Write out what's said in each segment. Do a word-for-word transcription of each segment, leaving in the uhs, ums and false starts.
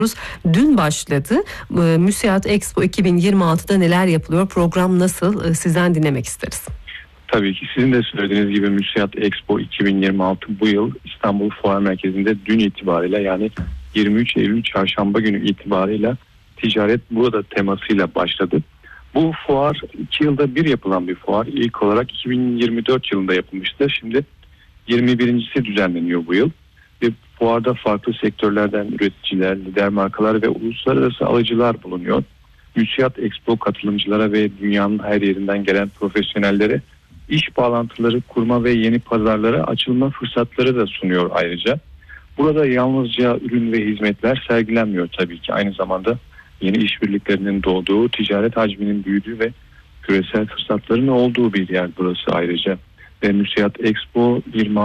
Dün başladı. Müsiat Expo iki bin yirmi altıda neler yapılıyor? Program nasıl? Sizden dinlemek isteriz. Tabii ki sizin de söylediğiniz gibi Müsiat Expo iki bin yirmi altı bu yıl İstanbul Fuar Merkezi'nde dün itibariyle, yani yirmi üç Eylül Çarşamba günü itibariyle ticaret burada temasıyla başladı. Bu fuar iki yılda bir yapılan bir fuar. İlk olarak iki bin yirmi dört yılında yapılmıştı. Şimdi yirmi birincisi düzenleniyor bu yıl. Ve fuarda farklı sektörlerden üreticiler, lider markalar ve uluslararası alıcılar bulunuyor. Müsiat Expo katılımcılara ve dünyanın her yerinden gelen profesyonellere iş bağlantıları kurma ve yeni pazarlara açılma fırsatları da sunuyor ayrıca. Burada yalnızca ürün ve hizmetler sergilenmiyor tabii ki. Aynı zamanda yeni işbirliklerinin doğduğu, ticaret hacminin büyüdüğü ve küresel fırsatların olduğu bir yer burası ayrıca. Ve Müsiat Expo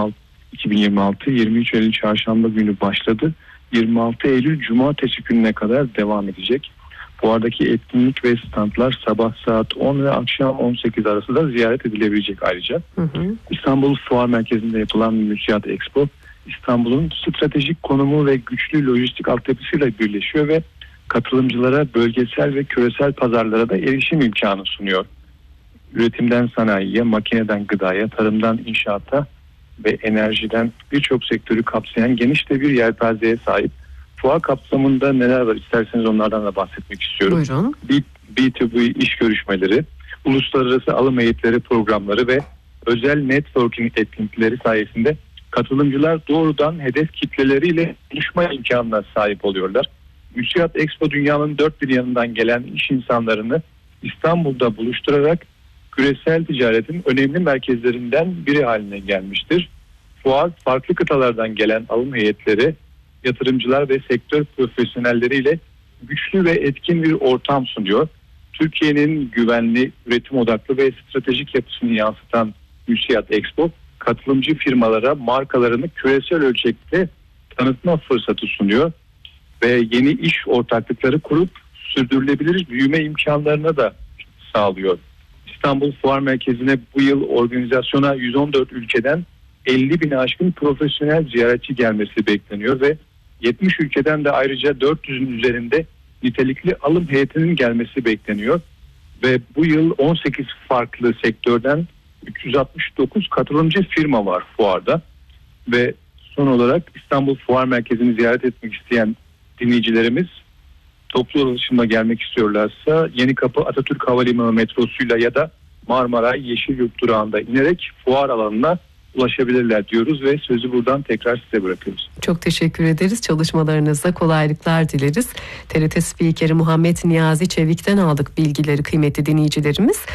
iki bin yirmi altı yirmi üç Eylül Çarşamba günü başladı. yirmi altı Eylül Cumartesi gününe kadar devam edecek. Fuardaki etkinlik ve standlar sabah saat on ve akşam on sekiz arası da ziyaret edilebilecek ayrıca. Hı hı. İstanbul Fuar Merkezi'nde yapılan Müsiat Expo, İstanbul'un stratejik konumu ve güçlü lojistik altyapısıyla birleşiyor ve katılımcılara bölgesel ve küresel pazarlara da erişim imkanı sunuyor. Üretimden sanayiye, makineden gıdaya, tarımdan inşaata ve enerjiden birçok sektörü kapsayan geniş de bir yelpazeye sahip. Fuar kapsamında neler var, isterseniz onlardan da bahsetmek istiyorum. Buyurun. B iki B iş görüşmeleri, uluslararası alım heyetleri programları ve özel networking etkinlikleri sayesinde katılımcılar doğrudan hedef kitleleriyle buluşma imkanına sahip oluyorlar. Müsiat Expo dünyanın dört bir yanından gelen iş insanlarını İstanbul'da buluşturarak küresel ticaretin önemli merkezlerinden biri haline gelmiştir. Fuar farklı kıtalardan gelen alım heyetleri, yatırımcılar ve sektör profesyonelleriyle güçlü ve etkin bir ortam sunuyor. Türkiye'nin güvenli, üretim odaklı ve stratejik yapısını yansıtan Müsiat Expo, katılımcı firmalara markalarını küresel ölçekte tanıtma fırsatı sunuyor ve yeni iş ortaklıkları kurup sürdürülebilir büyüme imkanlarına da sağlıyor. İstanbul Fuar Merkezi'ne bu yıl organizasyona yüz on dört ülkeden elli bini aşkın profesyonel ziyaretçi gelmesi bekleniyor ve yetmiş ülkeden de ayrıca dört yüzün üzerinde nitelikli alım heyetinin gelmesi bekleniyor. Ve bu yıl on sekiz farklı sektörden üç yüz altmış dokuz katılımcı firma var fuarda. Ve son olarak İstanbul Fuar Merkezi'ni ziyaret etmek isteyen dinleyicilerimiz toplu ulaşımla gelmek istiyorlarsa Yenikapı Atatürk Havalimanı metrosuyla ya da Marmaray Yeşilyurt durağında inerek fuar alanına ulaşabilirler diyoruz ve sözü buradan tekrar size bırakıyoruz. Çok teşekkür ederiz. Çalışmalarınızda kolaylıklar dileriz. T R T spikeri Muhammed Niyazi Çevik'ten aldık bilgileri kıymetli dinleyicilerimiz.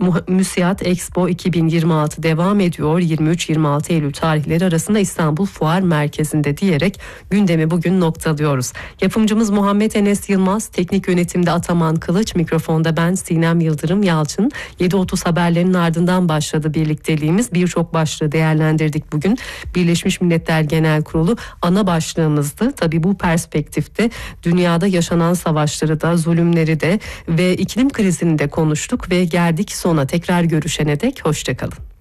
Müsiat Expo iki bin yirmi altı devam ediyor. yirmi üç yirmi altı Eylül tarihleri arasında İstanbul Fuar Merkezi'nde diyerek gündemi bugün noktalıyoruz. Yapımcımız Muhammed Enes Yılmaz, teknik yönetimde Ataman Kılıç, mikrofonda ben Sinem Yıldırım Yalçın. yedi otuz haberlerinin ardından başladı birlikteliğimiz. Birçok başlığı değerlendirdik bugün. Birleşmiş Milletler Genel Kurulu ana başlığımızdı. Tabii bu perspektifte dünyada yaşanan savaşları da, zulümleri de ve iklim krizini de konuştuk ve geldik sona. Tekrar görüşene dek hoşça kalın.